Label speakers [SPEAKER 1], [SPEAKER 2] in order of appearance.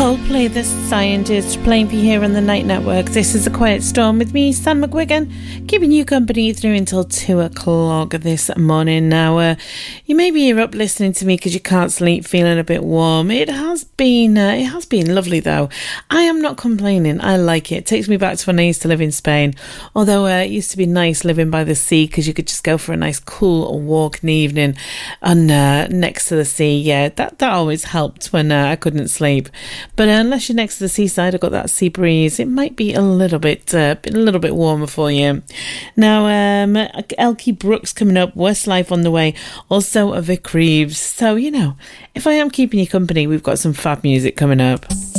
[SPEAKER 1] Coldplay, The Scientist, playing for you here on the Night Network. This is A Quiet Storm with me, Sam McGuigan, keeping you company through until 2 o'clock this morning. Now, you maybe you're up listening to me because you can't sleep, feeling a bit warm. It has been lovely though. I am not complaining. I like it. It takes me back to when I used to live in Spain. Although it used to be nice living by the sea because you could just go for a nice cool walk in the evening and next to the sea. Yeah, that always helped when I couldn't sleep. But unless you're next to the seaside, I've got that sea breeze. It might be a little bit warmer for you. Now, Elkie Brooks coming up, Westlife on the way, also a Vic Reeves. So, you know, if I am keeping you company, we've got some fab music coming up.